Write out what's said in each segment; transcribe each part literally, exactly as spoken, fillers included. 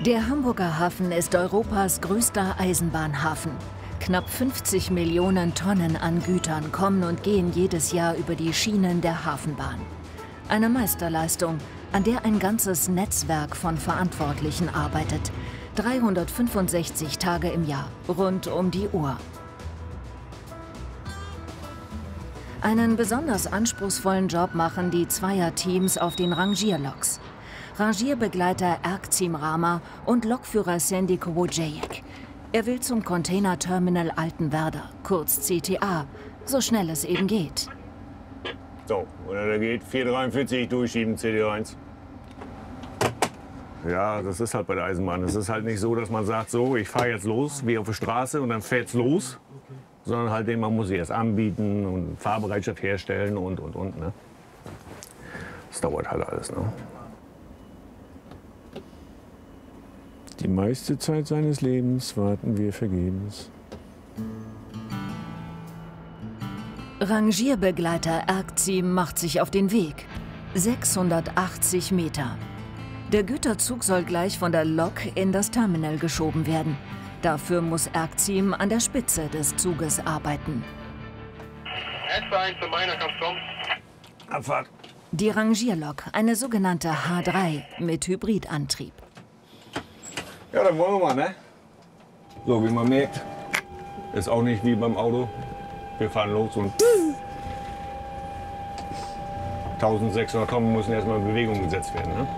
Der Hamburger Hafen ist Europas größter Eisenbahnhafen. Knapp fünfzig Millionen Tonnen an Gütern kommen und gehen jedes Jahr über die Schienen der Hafenbahn. Eine Meisterleistung, an der ein ganzes Netzwerk von Verantwortlichen arbeitet. dreihundertfünfundsechzig Tage im Jahr, rund um die Uhr. Einen besonders anspruchsvollen Job machen die Zweierteams auf den Rangierloks. Rangierbegleiter Erkcim Rama und Lokführer Sandy Kowodjejek. Er will zum Containerterminal Altenwerder, kurz C T A, so schnell es eben geht. So, oder der geht vier dreiundvierzig durchschieben, C D eins. Ja, das ist halt bei der Eisenbahn. Es ist halt nicht so, dass man sagt, so, ich fahre jetzt los, wie auf der Straße und dann fährt's los. Sondern halt, den man muss sich erst anbieten und Fahrbereitschaft herstellen und, und, und. Ne? Das dauert halt alles. Ne? Die meiste Zeit seines Lebens warten wir vergebens. Rangierbegleiter Erkcim macht sich auf den Weg. sechshundertachtzig Meter. Der Güterzug soll gleich von der Lok in das Terminal geschoben werden. Dafür muss Erkcim an der Spitze des Zuges arbeiten. S eins für meiner, kannst kommen. Abfahrt. Die Rangierlok, eine sogenannte H drei mit Hybridantrieb. Ja, dann wollen wir mal, ne? So, wie man merkt, ist auch nicht wie beim Auto. Wir fahren los und eintausendsechshundert Tonnen müssen erstmal in Bewegung gesetzt werden, ne?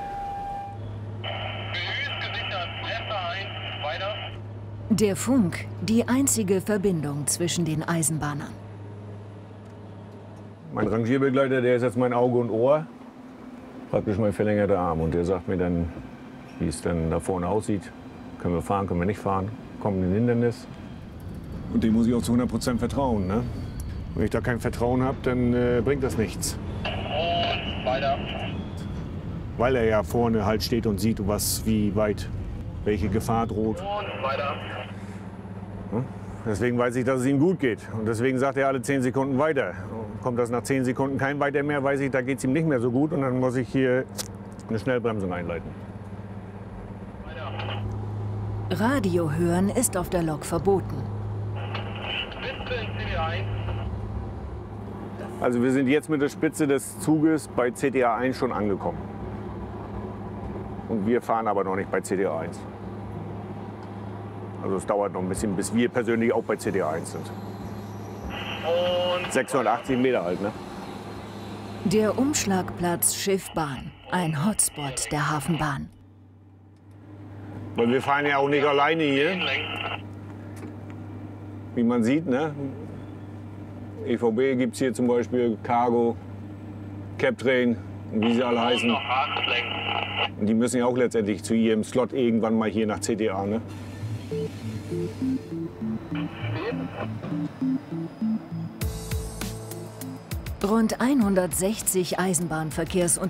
Der Funk, die einzige Verbindung zwischen den Eisenbahnern. Mein Rangierbegleiter, der ist jetzt mein Auge und Ohr, praktisch mein verlängerter Arm. Und der sagt mir dann, wie es dann da vorne aussieht. Können wir fahren, können wir nicht fahren, kommen in ein Hindernis. Und dem muss ich auch zu hundert Prozent vertrauen. Ne? Wenn ich da kein Vertrauen habe, dann äh, bringt das nichts. Und weiter. Weil er ja vorne halt steht und sieht, was, wie weit, welche Gefahr droht. Und weiter. Deswegen weiß ich, dass es ihm gut geht. Und deswegen sagt er alle zehn Sekunden weiter. Kommt das nach zehn Sekunden kein Weiter mehr, weiß ich, da geht es ihm nicht mehr so gut. Und dann muss ich hier eine Schnellbremsung einleiten. Radio hören ist auf der Lok verboten. Spitze in C D eins. Also wir sind jetzt mit der Spitze des Zuges bei C D A eins schon angekommen. Und wir fahren aber noch nicht bei C D A eins. Also es dauert noch ein bisschen, bis wir persönlich auch bei C D A eins sind. Und sechshundertachtzig Meter alt, ne? Der Umschlagplatz Schiffbahn, ein Hotspot der Hafenbahn. Weil wir fahren ja auch nicht alleine hier. Wie man sieht, ne? E V B gibt es hier zum Beispiel Cargo, Captrain und wie sie alle heißen. noch Hardflank. Und die müssen ja auch letztendlich zu ihrem Slot irgendwann mal hier nach C D A, ne? Rund hundertsechzig Eisenbahnverkehrsunternehmen